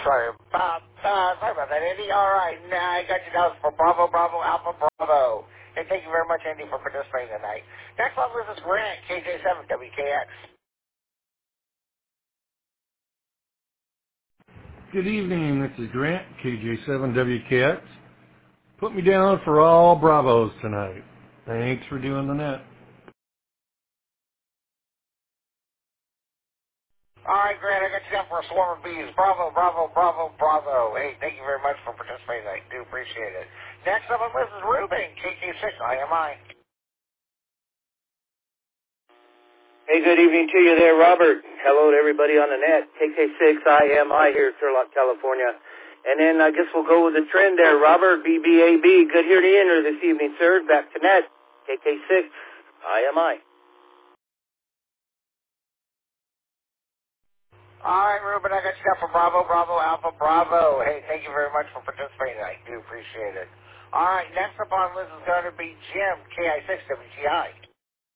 Sorry about that, Andy. All right, now I got you down for Bravo, Bravo, Alpha, Bravo. And thank you very much, Andy, for participating tonight. Next one, this is Grant, KJ7 WKX. Good evening, this is Grant, KJ7WKX. Put me down for all Bravos tonight. Thanks for doing the net. All right, Grant, I got you down for a swarm of bees. Bravo, Bravo, Bravo, Bravo. Hey, thank you very much for participating tonight. Do appreciate it. Next up on this is Ruben, KK6 IMI. Hey, good evening to you there, Robert. Hello to everybody on the net. KK6 IMI here, Turlock, California. And then I guess we'll go with the trend there, Robert. BBAB. Good here to enter this evening, sir. Back to net. KK6 IMI. All right, Ruben, I got you down for Bravo, Bravo, Alpha, Bravo. Hey, thank you very much for participating. I do appreciate it. All right, next up on the list is going to be Jim, KI6 WTI.